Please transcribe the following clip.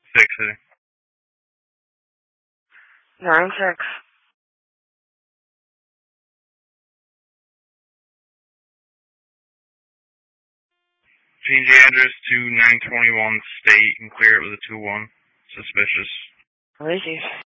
6. 9-6. Change address to 921 State and clear it with a 2-1. Suspicious. Release.